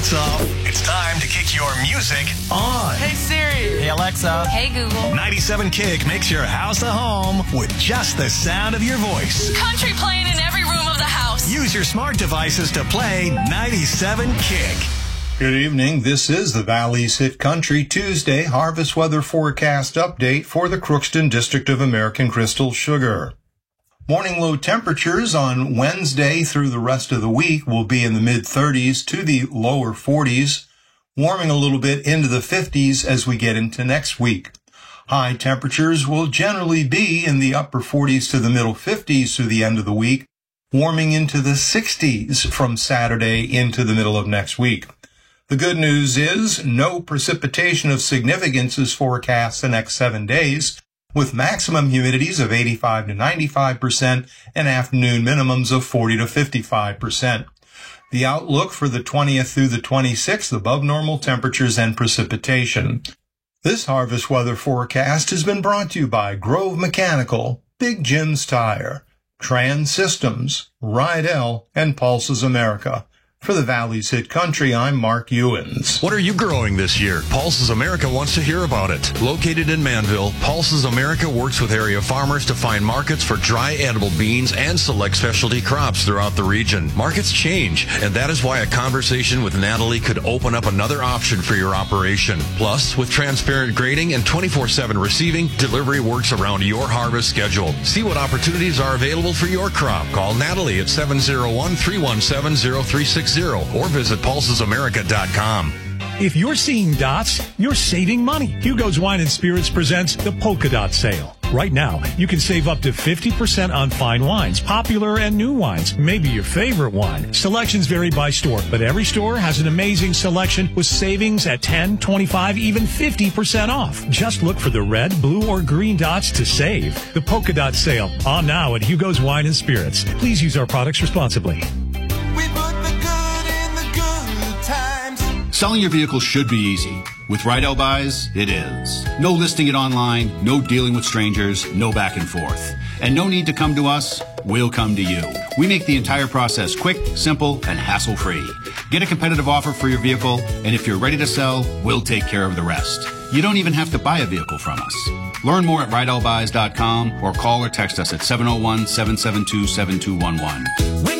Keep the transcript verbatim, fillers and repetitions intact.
boots off. It's time to kick your music on. Hey Siri. Hey Alexa. Hey Google. ninety-seven Kick makes your house a home with just the sound of your voice. Country playing in every room of the house. Use your smart devices to play ninety-seven Kick. Good evening. This is the Valley's Hit Country Tuesday Harvest Weather Forecast Update for the Crookston District of American Crystal Sugar. Morning low temperatures on Wednesday through the rest of the week will be in the mid-thirties to the lower forties, warming a little bit into the fifties as we get into next week. High temperatures will generally be in the upper forties to the middle fifties through the end of the week, warming into the sixties from Saturday into the middle of next week. The good news is no precipitation of significance is forecast the next seven days, with maximum humidities of eighty-five to ninety-five percent and afternoon minimums of forty to fifty-five percent. The outlook for the twentieth through the twenty-sixth, above normal temperatures and precipitation. This harvest weather forecast has been brought to you by Grove Mechanical, Big Jim's Tire, Trans Systems, Rydell, and Pulses America. For the Valley's Hit Country, I'm Mark Ewens. What are you growing this year? Pulses America wants to hear about it. Located in Manville, Pulses America works with area farmers to find markets for dry edible beans and select specialty crops throughout the region. Markets change, and that is why a conversation with Natalie could open up another option for your operation. Plus, with transparent grading and twenty-four seven receiving, delivery works around your harvest schedule. See what opportunities are available for your crop. Call Natalie at seven oh one, three one seven, oh three six zero or visit pulses america dot com. If you're seeing dots, you're saving money. Hugo's Wine and Spirits presents the Polka Dot Sale. Right now, you can save up to fifty percent on fine wines, popular and new wines, maybe your favorite wine. Selections vary by store, but every store has an amazing selection with savings at ten, twenty-five, even fifty percent off. Just look for the red, blue, or green dots to save. The Polka Dot Sale, on now at Hugo's Wine and Spirits. Please use our products responsibly. Selling your vehicle should be easy. With Rydell Buys, it is. No listing it online, no dealing with strangers, no back and forth. And no need to come to us, we'll come to you. We make the entire process quick, simple, and hassle-free. Get a competitive offer for your vehicle, and if you're ready to sell, we'll take care of the rest. You don't even have to buy a vehicle from us. Learn more at rydell buys dot com or call or text us at seven oh one, seven seven two, seven two one one.